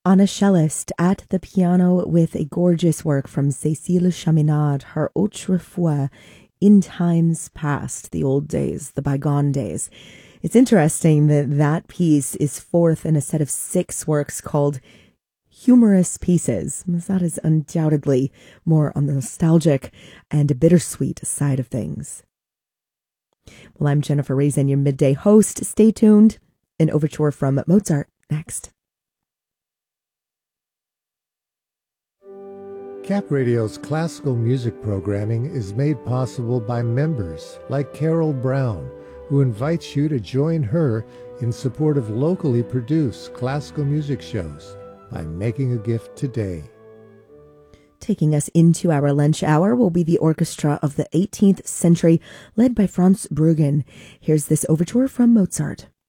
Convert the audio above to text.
on a cellist at the piano with a gorgeous work from Cécile Chaminade, her Autrefois, In Times Past, the old days, the bygone days. It's interesting that that piece is fourth in a set of 6 works called Humorous Pieces. That is undoubtedly more on the nostalgic and bittersweet side of things. Well, I'm Jennifer Reason, your midday host. Stay tuned. An overture from Mozart next. Cap Radio's classical music programming is made possible by members like Carol Brown, who invites you to join her in support of locally produced classical music shows by making a gift today. Taking us into our lunch hour will be the orchestra of the 18th century, led by Franz Bruggen. Here's this overture from Mozart.